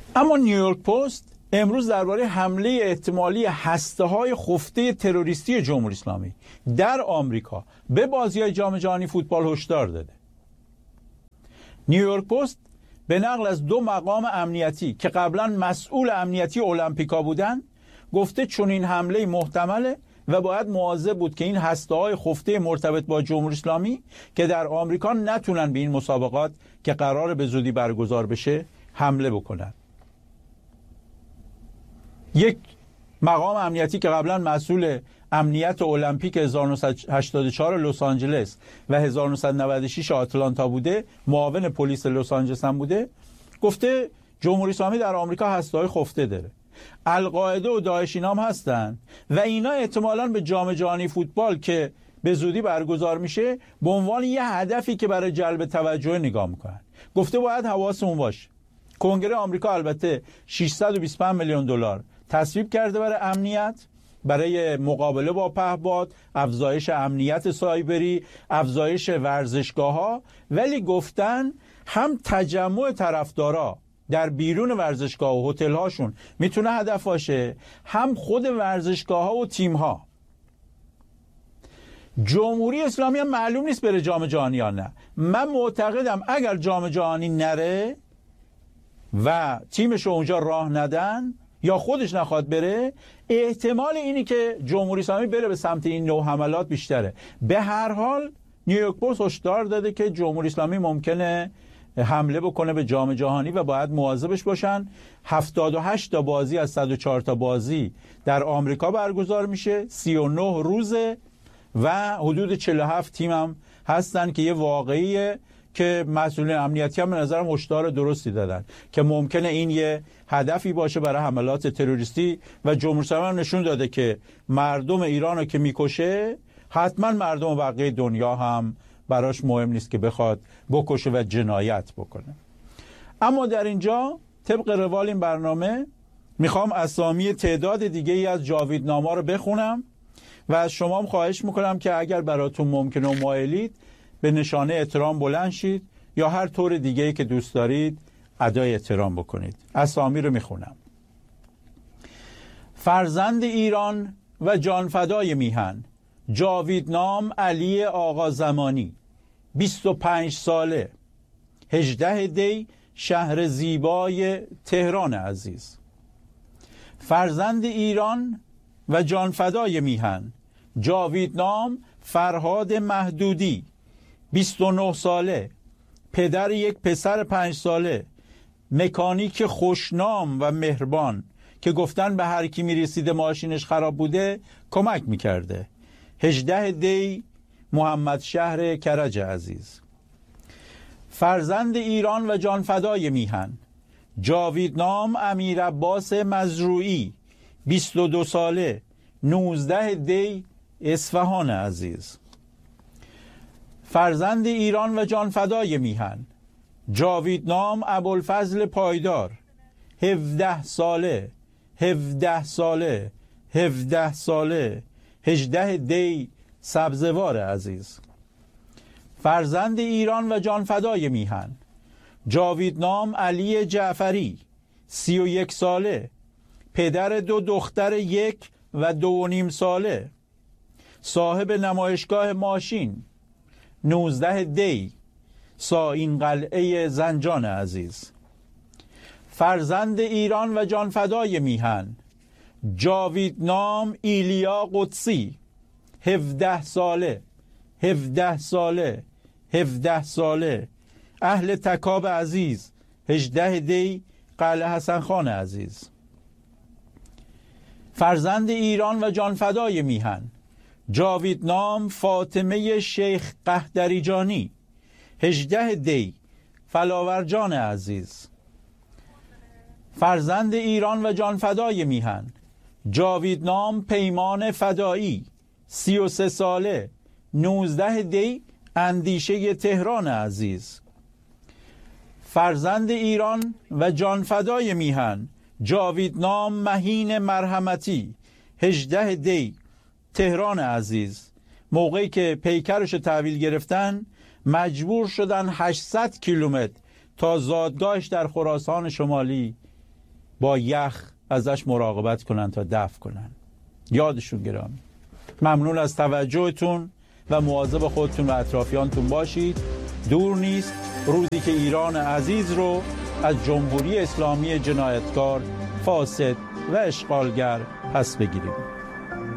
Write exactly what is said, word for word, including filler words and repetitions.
اما نیویورک پست امروز درباره حمله احتمالی هسته‌های خفته تروریستی جمهوری اسلامی در آمریکا به بازی‌های جام جهانی فوتبال هشدار داده. نیویورک پست به نقل از دو مقام امنیتی که قبلا مسئول امنیتی المپیکا بودن گفته چون این حمله محتمله و باید مواظب بود که این هسته‌های خفته مرتبط با جمهوری اسلامی که در آمریکا نتونن به این مسابقات که قرار به زودی برگزار بشه حمله بکنن. یک مقام امنیتی که قبلا مسئول امنیت المپیک هزار و نهصد و هشتاد و چهار لس آنجلس و هزار و نهصد و نود و شش آتلانتا بوده، معاون پلیس لس آنجلس هم بوده، گفته جمهوری اسلامی در آمریکا هسته‌های خفته داره. القاعده و داعش اینا هم هستن و اینا احتمالاً به جام جهانی فوتبال که به زودی برگزار میشه به عنوان یه هدفی که برای جلب توجه نگاه میکنن. گفته باید حواسمون باشه. کنگره آمریکا البته ششصد و بیست و پنج میلیون دلار تصویب کرده برای امنیت، برای مقابله با پهپاد، افزایش امنیت سایبری، افزایش ورزشگاه‌ها، ولی گفتن هم تجمع طرفدارا در بیرون ورزشگاه و هتل‌هاشون میتونه هدف باشه، هم خود ورزشگاه‌ها و تیم‌ها. جمهوری اسلامی هم معلوم نیست بره جام جهانی یا نه. من معتقدم اگر جام جهانی نره و تیمش رو اونجا راه ندن یا خودش نخواد بره، احتمال اینی که جمهوری اسلامی بره به سمت این نوع حملات بیشتره. به هر حال نیویورک پست هشدار داده که جمهوری اسلامی ممکنه حمله بکنه به جام جهانی و باید مواظبش باشن. هفتاد و هشت تا بازی از صد و چهار تا بازی در آمریکا برگزار میشه، سی و نه روزه و حدود چهل و هفت تیم هم هستن که یه واقعیه که مسئولین امنیتی هم به نظرم هشدار درستی دادن که ممکنه این یه هدفی باشه برای حملات تروریستی و جمهوری اسلامی هم نشون داده که مردم ایران رو که میکشه حتما مردم بقیه دنیا هم براش مهم نیست که بخواد بکشه و جنایت بکنه. اما در اینجا طبق روال این برنامه میخوام اسامی تعداد دیگه ای از جاویدنامه‌ها رو بخونم و از شما هم خواهش میکنم که اگر براتون ممکنه و مایلید به نشانه احترام بلند شید یا هر طور دیگه‌ای که دوست دارید ادای احترام بکنید. اسامی رو میخونم. فرزند ایران و جانفدای میهن، جاویدنام علی آقا زمانی، بیست و پنج ساله، هجده دی، شهر زیبای تهران عزیز. فرزند ایران و جانفدای میهن، جاویدنام فرهاد محدودی، بیست و نه ساله، پدر یک پسر پنج ساله، مکانیک خوشنام و مهربان که گفتن به هر کی میرسیده ماشینش خراب بوده کمک میکرده. هجده دی، محمد شهر کرج عزیز. فرزند ایران و جانفدای میهن، جاویدنام امیر عباس مزروعی، بیست و دو ساله، نوزده دی، اصفهان عزیز. فرزند ایران و جانفدای میهن، جاویدنام ابوالفضل پایدار، هفده ساله، هفده ساله، هفده ساله، هجده دی، سبزوار عزیز. فرزند ایران و جانفدای میهن، جاویدنام علی جعفری، سی و یک ساله، پدر دو دختر یک و دو و نیم ساله، صاحب نمایشگاه ماشین، نوزده دی، ساین قلعه زنجان عزیز. فرزند ایران و جانفدای میهن، جاویدنام ایلیا قدسی، هفده ساله، هفده ساله، هفده ساله، اهل تکاب عزیز، هجده دی، قلعه حسن خان عزیز. فرزند ایران و جانفدای میهن، جاویدنام فاطمه شیخ قهدریجانی، هجده دی، فلاورجان عزیز. فرزند ایران و جانفدای میهن، جاویدنام پیمان فدایی، سی و سه ساله، نوزده دی، اندیشه تهران عزیز. فرزند ایران و جانفدای میهن، جاویدنام مهین مرحمتی، هجده دی، تهران عزیز. موقعی که پیکرش تحویل گرفتن مجبور شدن هشتصد کیلومتر تا زادگاهش در خراسان شمالی با یخ ازش مراقبت کنن تا دفع کنن. یادشون گرامی. ممنون از توجهتون و مواظب خودتون و اطرافیانتون باشید. دور نیست روزی که ایران عزیز رو از جمهوری اسلامی جنایتکار، فاسد و اشغالگر پس بگیریم.